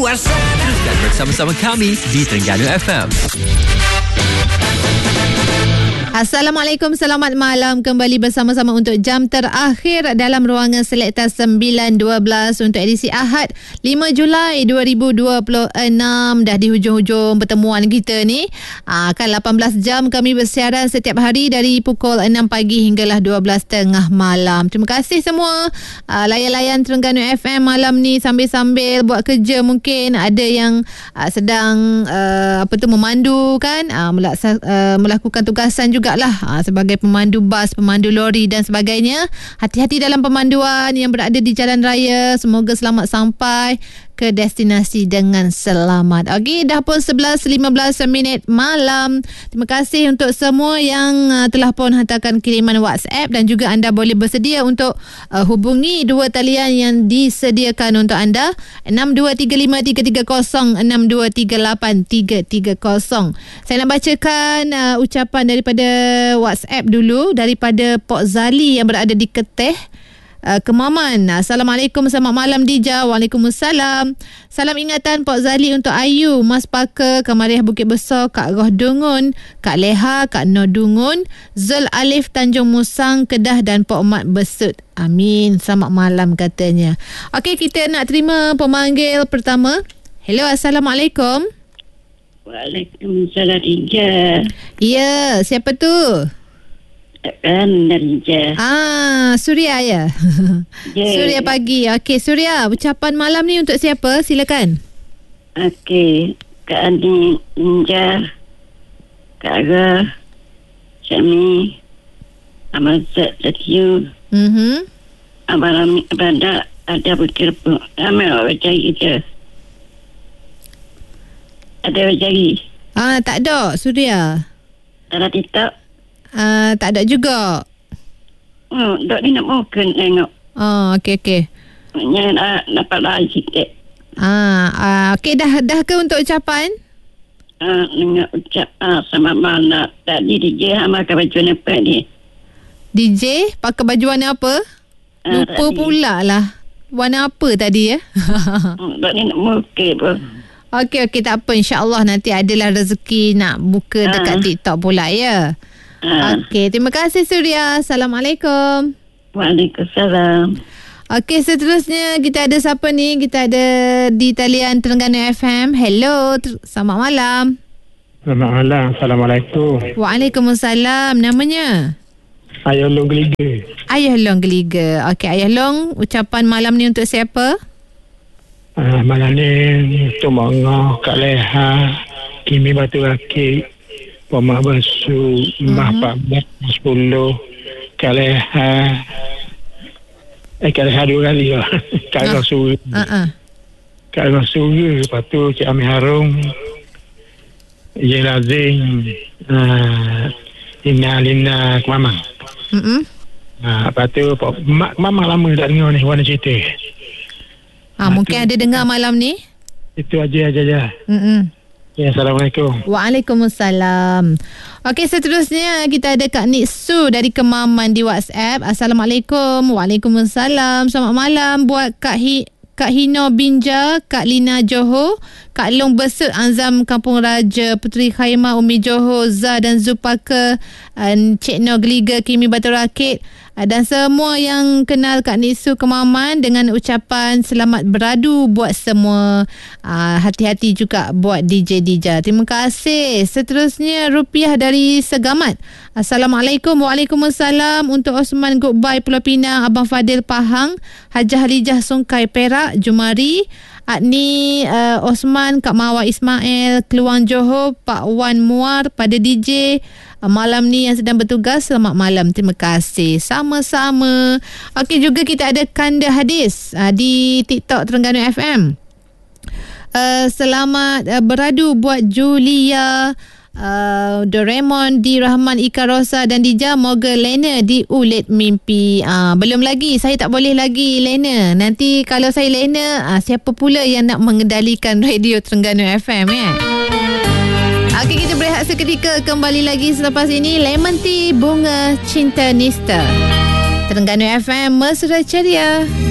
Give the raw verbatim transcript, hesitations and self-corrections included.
luar sana. Teruskan bersama-sama kami di Terengganu F M. Assalamualaikum, selamat malam. Kembali bersama-sama untuk jam terakhir dalam ruangan Selekta sembilan dua belas untuk edisi Ahad lima Julai dua ribu dua puluh enam. Dah di hujung-hujung pertemuan kita ni. Aa, kan lapan belas jam kami bersiaran setiap hari dari pukul enam pagi hinggalah dua belas tengah malam. Terima kasih semua aa, layan-layan Terengganu F M malam ni sambil-sambil buat kerja. Mungkin ada yang aa, sedang aa, apa tu memandu kan, aa, melaksa, aa, melakukan tugasan juga lah ha, sebagai pemandu bas, pemandu lori dan sebagainya. Hati-hati dalam pemanduan yang berada di jalan raya. Semoga selamat sampai ke destinasi dengan selamat. Okey, dah pun sebelas lima belas minit malam. Terima kasih untuk semua yang uh, telah pun hantarkan kiriman WhatsApp, dan juga anda boleh bersedia untuk uh, hubungi dua talian yang disediakan untuk anda, enam dua tiga lima tiga tiga kosong, enam dua tiga lapan tiga tiga kosong. Saya nak bacakan uh, ucapan daripada WhatsApp dulu, daripada Pok Zali yang berada di Keteh, Uh, Kemaman. Assalamualaikum, selamat malam Dija. Waalaikumsalam. Salam ingatan Pok Zali untuk Ayu, Mas Paka, Kamariah Bukit Besar, Kak Roh Dungun, Kak Leha, Kak Noh Dungun, Zul Alif Tanjung Musang, Kedah, dan Pok Mat Besut. Amin. Selamat malam katanya. Okey, kita nak terima pemanggil pertama. Hello, Assalamualaikum. Waalaikumsalam Dija. Ya, siapa tu? Kan Darija. Ah, Suria ya. Yeah. Suria pagi. Okey, Suria, ucapan malam ni untuk siapa? Silakan. Okey, Kak Andi, Ninja, Kak Aga, Syami, Ahmad Zatiu, Mhm. Abang Rami, Abanda, ada berkirpu. Ramai orang cari kita. Ada orang cari. Ah, tak ada, Suria. Dalam TikTok. Ah, tak ada juga. Oh, dok ni nak mungkin tengok. Oh, okey okey. Yang nak dapat lain sikit. Ah, ah okey, dah dah ke untuk ucapan? Ah, nak ucap ah, sama mana tadi D J hama ke baju apa ni? D J pakai baju warna apa? Ah, Lupa tadi. pula lah. Warna apa tadi ya? Hmm, dok ni nak mungkin pun. Okey okey, tak apa, insya-Allah nanti adalah rezeki nak buka dekat Ah. TikTok pula ya. Ah. Okey, terima kasih Suria. Assalamualaikum. Waalaikumsalam. Okey, seterusnya kita ada siapa ni? Kita ada di talian Terengganu F M. Hello, ter- selamat malam. Selamat malam. Assalamualaikum. Waalaikumsalam. Namanya? Ayah Long Geliga. Ayah Long Geliga. Okey, Ayah Long, ucapan malam ni untuk siapa? Uh, malam ni untuk Mak Ngah, Kak Leha, Kimi Batu Rakit, Puan Basu, Mbah Pak Mat, sepuluh, Kak Leha. Eh, Kak Leha dua kali lah. Kak Roh Sura. Uh-uh. Kak Roh Sura. Lepas tu Cik Amir Harum, Yen Lazim, uh, Lina Lina Kemamang. Mm-mm. Uh, lepas tu Mak Kemamang lama tak dengar ni warna cerita. Ha, mungkin ada dengar malam ni. Itu aja aja aja. Mm-mm. Ya, Assalamualaikum. Waalaikumsalam. Okey, seterusnya kita ada Kak Nitsu dari Kemaman di WhatsApp. Assalamualaikum. Waalaikumsalam. Selamat malam buat Kak Hi Kak Hino Binja, Kak Lina Johor, Kak Long Besut Azam Kampung Raja, Puteri Khaimah Umi Johor, Zah dan Zupaka, Cik Noh Geliga, Kimi Batu Rakit, dan semua yang kenal Kak Nitsu Kemaman, dengan ucapan selamat beradu buat semua. Hati-hati juga buat D J Dija. Terima kasih. Seterusnya Rupiah dari Segamat. Assalamualaikum. Waalaikumsalam untuk Osman Goodbye Pulau Pinang, Abang Fadil Pahang, Hajah Halijah Sungkai Perak, Jumari, Adni uh, Osman, Kak Mawar Ismail, Keluang Johor, Pak Wan Muar, pada D J uh, malam ni yang sedang bertugas, selamat malam. Terima kasih. Sama-sama. Okey, juga kita ada Kanda Hadis uh, di TikTok Terengganu F M. Uh, selamat uh, beradu buat Julia, Uh, Doraemon di Rahman Ika Rosa dan Dija. Moga Lena di Ulit Mimpi. uh, Belum lagi, saya tak boleh lagi Lena. Nanti kalau saya Lena, uh, siapa pula yang nak mengendalikan radio Terengganu F M ya? Okey, kita berehat seketika. Kembali lagi selepas ini. Lemon Tea, Bunga Cinta Nista. Terengganu F M, mesra ceria.